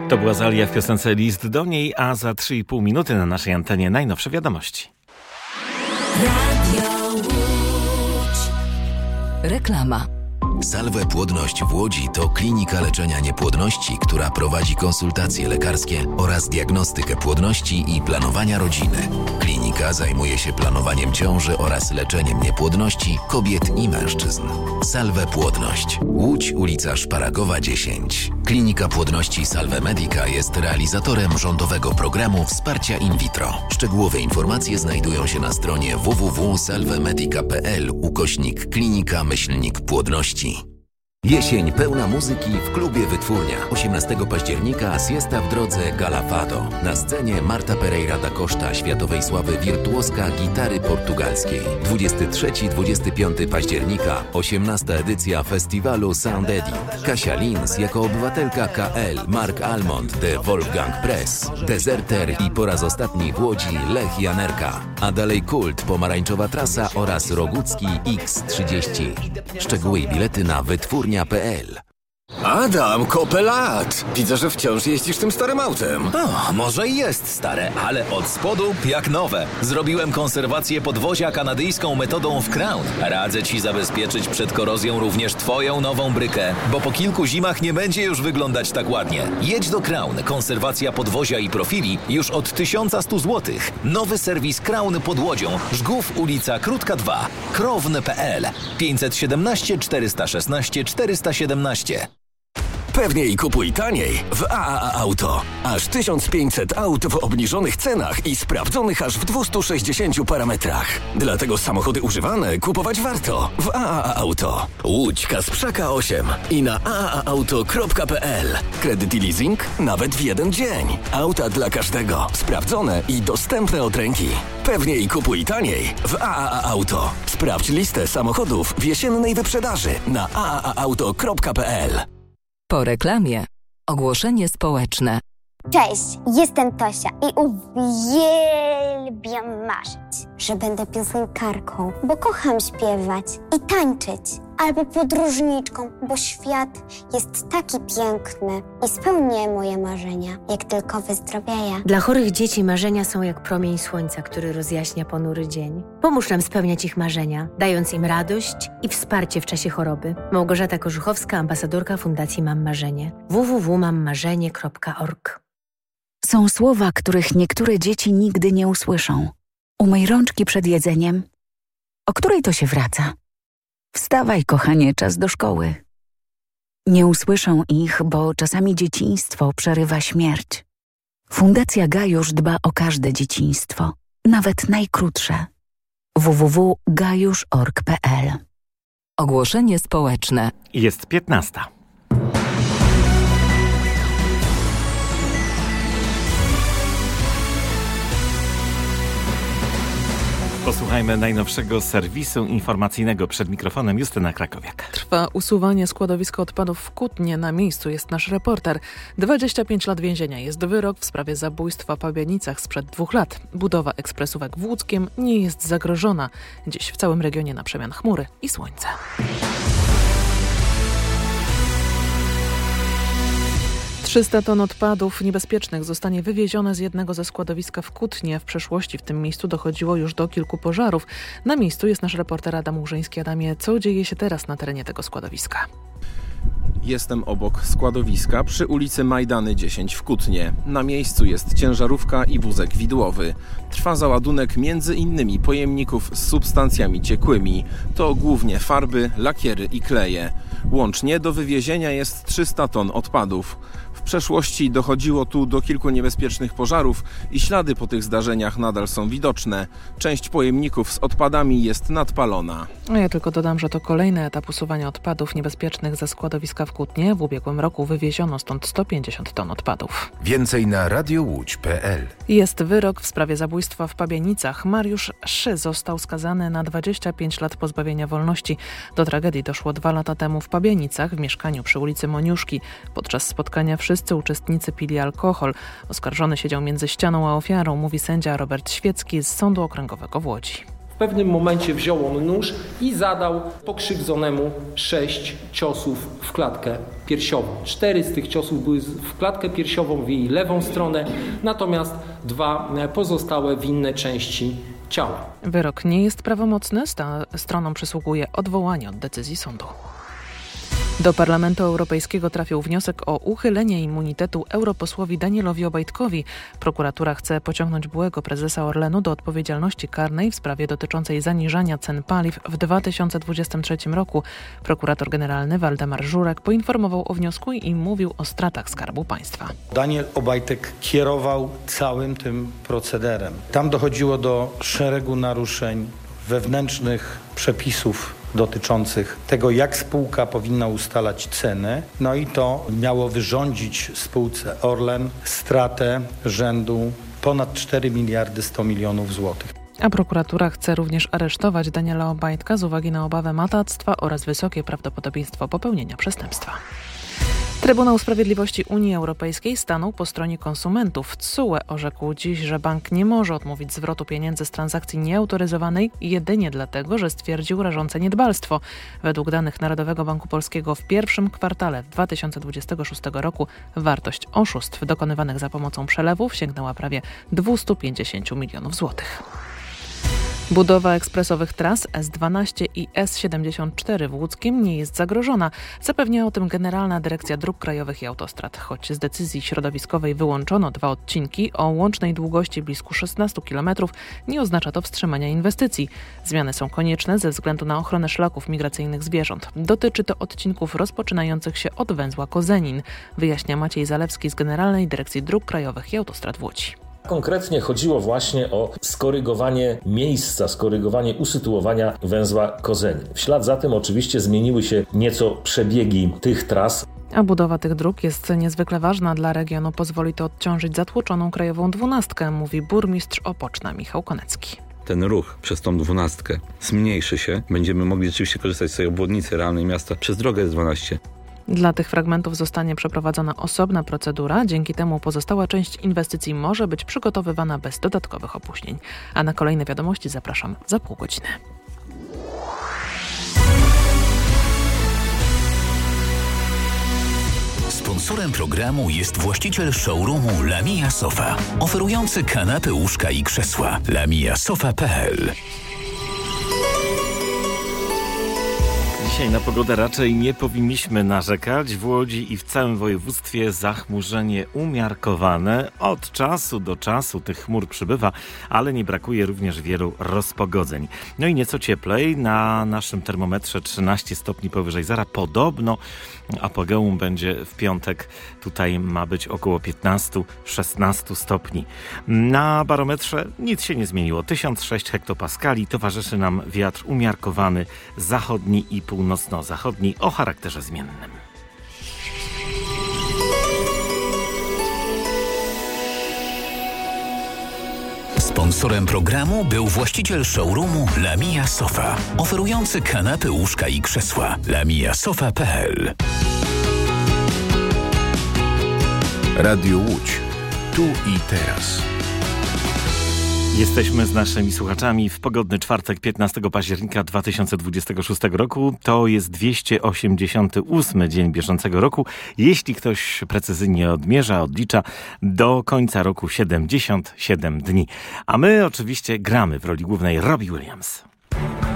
To była Zalia w piosence List do niej, a za 3,5 minuty na naszej antenie najnowsze wiadomości. Radio Łódź. Reklama. Salve Płodność w Łodzi to klinika leczenia niepłodności, która prowadzi konsultacje lekarskie oraz diagnostykę płodności i planowania rodziny. Klinika zajmuje się planowaniem ciąży oraz leczeniem niepłodności kobiet i mężczyzn. Salve Płodność. Łódź, ulica Szparagowa 10. Klinika Płodności Salve Medica jest realizatorem rządowego programu wsparcia in vitro. Szczegółowe informacje znajdują się na stronie www.salvemedica.pl/klinika-płodności. Jesień pełna muzyki w klubie Wytwórnia. 18 października Siesta w drodze Galafado. Na scenie Marta Pereira da Costa, światowej sławy wirtuoska gitary portugalskiej. 23-25 października 18 edycja festiwalu Sound Eddy. Kasia Lins jako obywatelka KL, Mark Almond de Wolfgang Press, Deserter i po raz ostatni w Łodzi Lech Janerka. A dalej Kult, Pomarańczowa Trasa oraz Rogucki X30. Szczegóły i bilety na wytwórnia.pl. Adam, kopę lat! Widzę, że wciąż jeździsz tym starym autem. O, może i jest stare, ale od spodu jak nowe. Zrobiłem konserwację podwozia kanadyjską metodą w Crown. Radzę Ci zabezpieczyć przed korozją również Twoją nową brykę, bo po kilku zimach nie będzie już wyglądać tak ładnie. Jedź do Crown. Konserwacja podwozia i profili już od 1100 zł. Nowy serwis Crown pod Łodzią. Żgów, ulica Krótka 2. Krown.pl 517 416 417. Pewniej kupuj taniej w AAA Auto. Aż 1500 aut w obniżonych cenach i sprawdzonych aż w 260 parametrach. Dlatego samochody używane kupować warto w AAA Auto. Łódź Kasprzaka 8 i na aaauto.pl. Kredyt i leasing nawet w jeden dzień. Auta dla każdego. Sprawdzone i dostępne od ręki. Pewniej kupuj taniej w AAA Auto. Sprawdź listę samochodów w jesiennej wyprzedaży na aaauto.pl. Po reklamie ogłoszenie społeczne. Cześć, jestem Tosia i uwielbiam marzyć, że będę piosenkarką, bo kocham śpiewać i tańczyć. Albo podróżniczką, bo świat jest taki piękny i spełnię moje marzenia, jak tylko wyzdrowieję. Dla chorych dzieci marzenia są jak promień słońca, który rozjaśnia ponury dzień. Pomóż nam spełniać ich marzenia, dając im radość i wsparcie w czasie choroby. Małgorzata Korzuchowska, ambasadorka Fundacji Mam Marzenie. www.mammarzenie.org. Są słowa, których niektóre dzieci nigdy nie usłyszą. Umyj rączki przed jedzeniem. O której to się wraca? Wstawaj, kochanie, czas do szkoły. Nie usłyszą ich, bo czasami dzieciństwo przerywa śmierć. Fundacja Gajusz dba o każde dzieciństwo, nawet najkrótsze. www.gajusz.org.pl. Ogłoszenie społeczne. Jest 15. Posłuchajmy najnowszego serwisu informacyjnego. Przed mikrofonem Justyna Krakowiak. Trwa usuwanie składowiska odpadów w Kutnie. Na miejscu jest nasz reporter. 25 lat więzienia jest wyrok w sprawie zabójstwa w Pabianicach sprzed 2 lat. Budowa ekspresówek w Łódzkiem nie jest zagrożona. Dziś w całym regionie na przemian chmury i słońce. 300 ton odpadów niebezpiecznych zostanie wywiezione z jednego ze składowiska w Kutnie. W przeszłości w tym miejscu dochodziło już do kilku pożarów. Na miejscu jest nasz reporter Adam Łużyński. Adamie, co dzieje się teraz na terenie tego składowiska? Jestem obok składowiska przy ulicy Majdany 10 w Kutnie. Na miejscu jest ciężarówka i wózek widłowy. Trwa załadunek między innymi pojemników z substancjami ciekłymi. To głównie farby, lakiery i kleje. Łącznie do wywiezienia jest 300 ton odpadów. W przeszłości dochodziło tu do kilku niebezpiecznych pożarów i ślady po tych zdarzeniach nadal są widoczne. Część pojemników z odpadami jest nadpalona. Ja tylko dodam, że to kolejny etap usuwania odpadów niebezpiecznych ze składowiska w Kutnie. W ubiegłym roku wywieziono stąd 150 ton odpadów. Więcej na radiołódź.pl. Jest wyrok w sprawie zabójstwa w Pabianicach. Mariusz Szy został skazany na 25 lat pozbawienia wolności. Do tragedii doszło 2 lata temu w Pabianicach w mieszkaniu przy ulicy Moniuszki. Podczas spotkania wszyscy uczestnicy pili alkohol. Oskarżony siedział między ścianą a ofiarą, mówi sędzia Robert Świecki z Sądu Okręgowego w Łodzi. W pewnym momencie wziął on nóż i zadał pokrzywdzonemu 6 ciosów w klatkę piersiową. 4 z tych ciosów były w klatkę piersiową w jej lewą stronę, natomiast 2 pozostałe w inne części ciała. Wyrok nie jest prawomocny, stronom przysługuje odwołanie od decyzji sądu. Do Parlamentu Europejskiego trafił wniosek o uchylenie immunitetu europosłowi Danielowi Obajtkowi. Prokuratura chce pociągnąć byłego prezesa Orlenu do odpowiedzialności karnej w sprawie dotyczącej zaniżania cen paliw w 2023 roku. Prokurator generalny Waldemar Żurek poinformował o wniosku i mówił o stratach Skarbu Państwa. Daniel Obajtek kierował całym tym procederem. Tam dochodziło do szeregu naruszeń wewnętrznych przepisów dotyczących tego, jak spółka powinna ustalać cenę. No i to miało wyrządzić spółce Orlen stratę rzędu ponad 4 miliardy 100 milionów złotych. A prokuratura chce również aresztować Daniela Obajtka z uwagi na obawę matactwa oraz wysokie prawdopodobieństwo popełnienia przestępstwa. Trybunał Sprawiedliwości Unii Europejskiej stanął po stronie konsumentów. TSUE orzekł dziś, że bank nie może odmówić zwrotu pieniędzy z transakcji nieautoryzowanej jedynie dlatego, że stwierdził rażące niedbalstwo. Według danych Narodowego Banku Polskiego w pierwszym kwartale 2026 roku wartość oszustw dokonywanych za pomocą przelewów sięgnęła prawie 250 milionów złotych. Budowa ekspresowych tras S12 i S74 w Łódzkiem nie jest zagrożona. Zapewnia o tym Generalna Dyrekcja Dróg Krajowych i Autostrad. Choć z decyzji środowiskowej wyłączono 2 odcinki o łącznej długości blisko 16 km, nie oznacza to wstrzymania inwestycji. Zmiany są konieczne ze względu na ochronę szlaków migracyjnych zwierząt. Dotyczy to odcinków rozpoczynających się od węzła Kozenin, wyjaśnia Maciej Zalewski z Generalnej Dyrekcji Dróg Krajowych i Autostrad w Łodzi. Konkretnie chodziło właśnie o skorygowanie miejsca, skorygowanie usytuowania węzła Kozenin. W ślad za tym oczywiście zmieniły się nieco przebiegi tych tras. A budowa tych dróg jest niezwykle ważna dla regionu. Pozwoli to odciążyć zatłoczoną krajową 12, mówi burmistrz Opoczna Michał Konecki. Ten ruch przez tą 12 zmniejszy się. Będziemy mogli rzeczywiście korzystać z tej obwodnicy realnej miasta przez drogę S12. Dla tych fragmentów zostanie przeprowadzona osobna procedura. Dzięki temu pozostała część inwestycji może być przygotowywana bez dodatkowych opóźnień. A na kolejne wiadomości zapraszam za pół godziny. Sponsorem programu jest właściciel showroomu Lamia Sofa, oferujący kanapy, łóżka i krzesła. lamiasofa.pl. Dzisiaj na pogodę raczej nie powinniśmy narzekać. W Łodzi i w całym województwie zachmurzenie umiarkowane. Od czasu do czasu tych chmur przybywa, ale nie brakuje również wielu rozpogodzeń. No i nieco cieplej. Na naszym termometrze 13 stopni powyżej zera. Podobno apogeum będzie w piątek. Tutaj ma być około 15-16 stopni. Na barometrze nic się nie zmieniło. 1006 hektopaskali. Towarzyszy nam wiatr umiarkowany, zachodni i północno-zachodni o charakterze zmiennym. Sponsorem programu był właściciel showroomu Lamia Sofa, oferujący kanapy, łóżka i krzesła. lamiasofa.pl. Radio Łódź. Tu i teraz. Jesteśmy z naszymi słuchaczami w pogodny czwartek 15 października 2026 roku. To jest 288 dzień bieżącego roku. Jeśli ktoś precyzyjnie odlicza do końca roku 77 dni. A my oczywiście gramy w roli głównej Robbie Williams.